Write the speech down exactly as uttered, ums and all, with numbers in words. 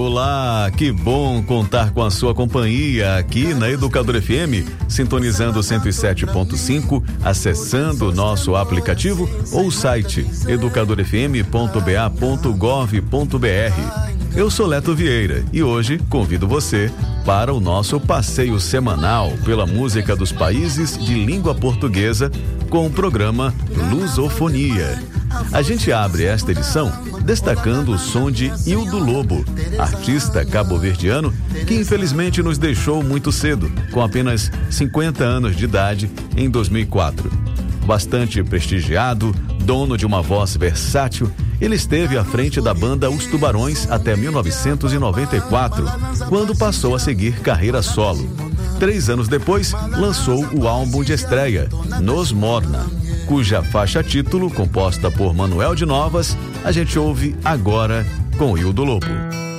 Olá, que bom contar com a sua companhia aqui na Educador F M, sintonizando cento e sete ponto cinco, acessando o nosso aplicativo ou o site educador f m ponto b a ponto gov ponto b r. Eu sou Leto Vieira e hoje convido você para o nosso passeio semanal pela música dos países de língua portuguesa com o programa Lusofonia. A gente abre esta edição destacando o som de Hildo Lobo, artista cabo-verdiano que infelizmente nos deixou muito cedo, com apenas cinquenta anos de idade, em dois mil e quatro. Bastante prestigiado, dono de uma voz versátil, ele esteve à frente da banda Os Tubarões até mil novecentos e noventa e quatro, quando passou a seguir carreira solo. Três anos depois, lançou o álbum de estreia, Nos Morna, cuja faixa título, composta por Manuel de Novas, a gente ouve agora com Hildo Lobo.